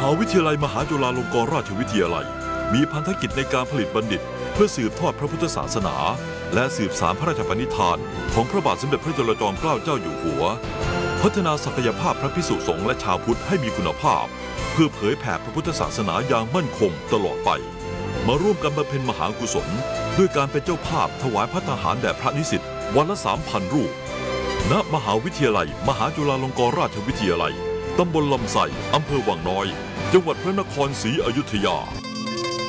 าวิทยาลัยมหาจุฬาลงกรณราชวิทยาลัยมีพันธกิจในการผลิตบัณฑิตเพื่อสืบทอดพระพุทธศาสนาและสืบสานพระราชปณิธานของพระบาทสมเด็จพระจุลจอมเกล้าเจ้าอยู่หัวพัฒนาศักยภาพพระภิกษุสงฆ์และชาวพุทธให้มีคุณภาพเพื่อเผยแผ่พระพุทธศาสนาอย่างมั่นคงตลอดไปมาร่วมกันบำเพ็ญมหากุศลด้วยการเป็นเจ้าภาพถวายภัตตาหารแด่พระนิสิตวันละ 3,000 รูปณมหาวิทยาลัยมหาจุฬาลงกรณราชวิทยาลัยตำบลลำไส้อำเภอวังน้อยจังหวัดพระนครศรีอยุธยา